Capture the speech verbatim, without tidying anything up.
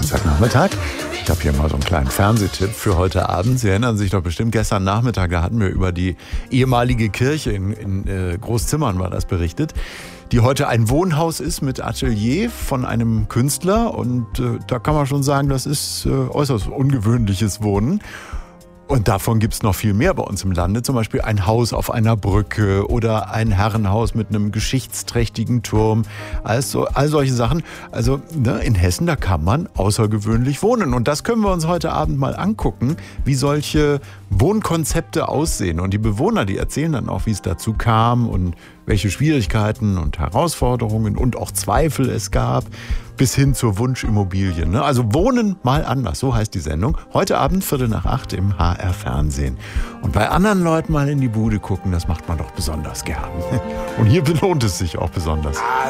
Samstagnachmittag. Ich habe hier mal so einen kleinen Fernsehtipp für heute Abend. Sie erinnern sich doch bestimmt, gestern Nachmittag, da hatten wir über die ehemalige Kirche in, in äh, Großzimmern, war das berichtet, die heute ein Wohnhaus ist mit Atelier von einem Künstler. Und äh, da kann man schon sagen, das ist äh, äußerst ungewöhnliches Wohnen. Und davon gibt es noch viel mehr bei uns im Lande. Zum Beispiel ein Haus auf einer Brücke oder ein Herrenhaus mit einem geschichtsträchtigen Turm. Also, all solche Sachen. Also ne, in Hessen, da kann man außergewöhnlich wohnen. Und das können wir uns heute Abend mal angucken, wie solche Wohnkonzepte aussehen. Und die Bewohner, die erzählen dann auch, wie es dazu kam und welche Schwierigkeiten und Herausforderungen und auch Zweifel es gab, bis hin zur Wunschimmobilie. Ne? Also Wohnen mal anders, so heißt die Sendung. Heute Abend, Viertel nach acht im H R-Fernsehen. Und bei anderen Leuten mal in die Bude gucken, das macht man doch besonders gern. Und hier belohnt es sich auch besonders.